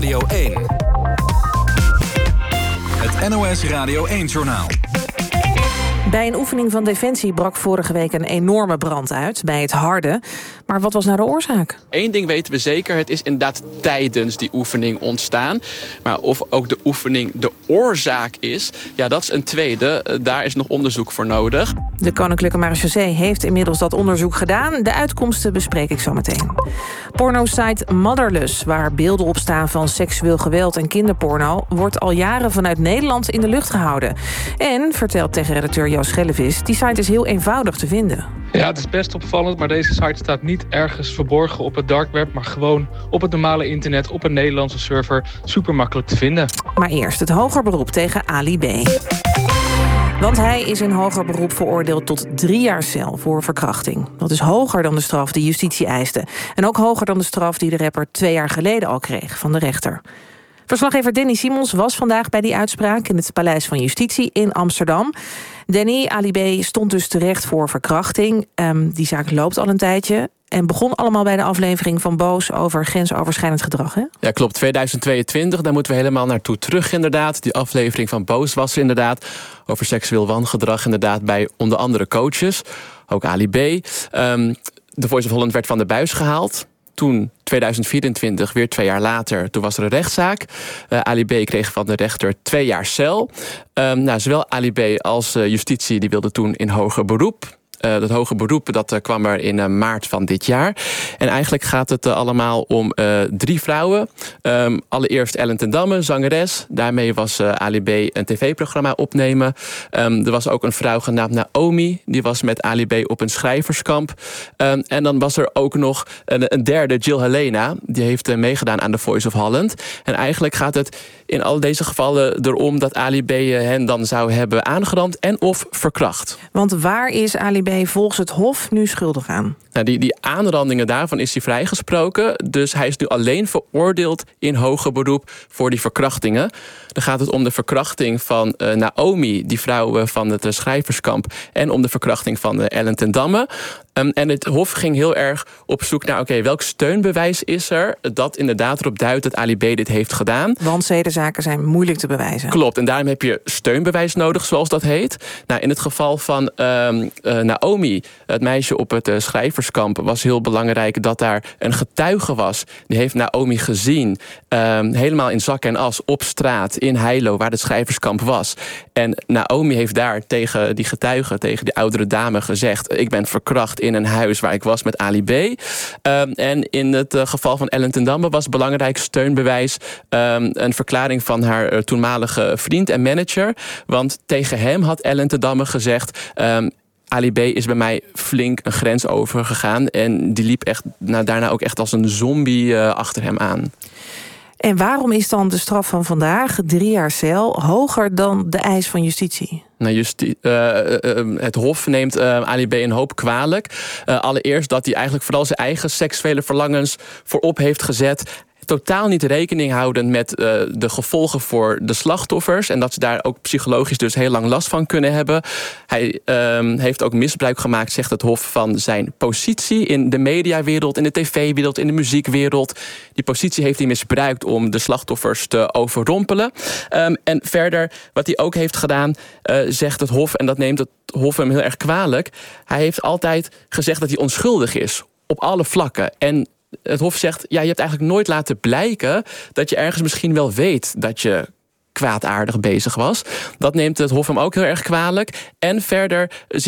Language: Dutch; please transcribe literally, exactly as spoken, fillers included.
Radio één. Het N O S Radio één-journaal. Bij een oefening van Defensie brak vorige week een enorme brand uit bij het Harde. Maar wat was nou de oorzaak? Eén ding weten we zeker, het is inderdaad tijdens die oefening ontstaan. Maar of ook de oefening de oorzaak is, ja, dat is een tweede. Daar is nog onderzoek voor nodig. De Koninklijke Marechaussee heeft inmiddels dat onderzoek gedaan. De uitkomsten bespreek ik zo meteen. Pornosite Motherless, waar beelden op staan van seksueel geweld en kinderporno, wordt al jaren vanuit Nederland in de lucht gehouden. En, vertelt tegen redacteur Joost Schellevis, die site is heel eenvoudig te vinden. Ja, het is best opvallend, maar deze site staat niet ergens verborgen op het dark web, maar gewoon op het normale internet, op een Nederlandse server. Super makkelijk te vinden. Maar eerst het hoger beroep tegen Ali B. Want hij is in hoger beroep veroordeeld tot drie jaar cel voor verkrachting. Dat is hoger dan de straf die justitie eiste. En ook hoger dan de straf die de rapper twee jaar geleden al kreeg van de rechter. Verslaggever Danny Simons was vandaag bij die uitspraak in het Paleis van Justitie in Amsterdam. Danny, Ali B stond dus terecht voor verkrachting. Um, die zaak loopt al een tijdje. En begon allemaal bij de aflevering van Boos over grensoverschrijdend gedrag, hè? Ja, klopt. tweeduizend tweeëntwintig, daar moeten we helemaal naartoe terug, inderdaad. Die aflevering van Boos was er inderdaad over seksueel wangedrag, inderdaad, bij onder andere coaches. Ook Ali B. Um, de Voice of Holland werd van de buis gehaald. Toen, tweeduizend vierentwintig, weer twee jaar later, toen was er een rechtszaak. Uh, Ali B kreeg van de rechter twee jaar cel. Um, nou, zowel Ali B als uh, justitie die wilden toen in hoger beroep. Uh, dat hoge beroep dat, uh, kwam er in uh, maart van dit jaar. En eigenlijk gaat het uh, allemaal om uh, drie vrouwen. Um, allereerst Ellen ten Damme, zangeres. Daarmee was uh, Ali B een tv-programma opnemen. Um, er was ook een vrouw genaamd Naomi. Die was met Ali B op een schrijverskamp. Um, en dan was er ook nog een, een derde, Jill Helena. Die heeft uh, meegedaan aan The Voice of Holland. En eigenlijk gaat het in al deze gevallen erom dat Ali B uh, hen dan zou hebben aangerand en of verkracht. Want waar is Ali B volgens het Hof nu schuldig aan? Nou, die, die aanrandingen daarvan is hij vrijgesproken. Dus hij is nu alleen veroordeeld in hoger beroep voor die verkrachtingen. Dan gaat het om de verkrachting van uh, Naomi, die vrouw uh, van het uh, schrijverskamp, en om de verkrachting van uh, Ellen ten Damme. Um, en het Hof ging heel erg op zoek naar, oké, okay, welk steunbewijs is er dat inderdaad erop duidt dat Ali B dit heeft gedaan. Want zedenzaken zijn moeilijk te bewijzen. Klopt, en daarom heb je steunbewijs nodig, zoals dat heet. Nou, in het geval van um, uh, Naomi, het meisje op het uh, schrijverskamp, was heel belangrijk dat daar een getuige was. Die heeft Naomi gezien, um, helemaal in zak en as, op straat in Heilo, waar het schrijverskamp was. En Naomi heeft daar tegen die getuige, tegen die oudere dame gezegd, ik ben verkracht in een huis waar ik was met Ali B. Um, en in het uh, geval van Ellen ten Damme was belangrijk steunbewijs um, een verklaring van haar uh, toenmalige vriend en manager. Want tegen hem had Ellen ten Damme gezegd, Um, Ali B is bij mij flink een grens overgegaan. En die liep echt, nou, daarna ook echt als een zombie uh, achter hem aan. En waarom is dan de straf van vandaag, drie jaar cel, hoger dan de eis van justitie? Nou, justi- uh, uh, het Hof neemt uh, Ali B een hoop kwalijk. Uh, allereerst dat hij eigenlijk vooral zijn eigen seksuele verlangens voorop heeft gezet. Totaal niet rekening houdend met uh, de gevolgen voor de slachtoffers. En dat ze daar ook psychologisch dus heel lang last van kunnen hebben. Hij um, heeft ook misbruik gemaakt, zegt het Hof, van zijn positie in de mediawereld, in de tv-wereld, in de muziekwereld. Die positie heeft hij misbruikt om de slachtoffers te overrompelen. Um, en verder, wat hij ook heeft gedaan, uh, zegt het Hof, en dat neemt het Hof hem heel erg kwalijk. Hij heeft altijd gezegd dat hij onschuldig is, op alle vlakken. En het Hof zegt, ja, je hebt eigenlijk nooit laten blijken dat je ergens misschien wel weet dat je kwaadaardig bezig was. Dat neemt het Hof hem ook heel erg kwalijk. En verder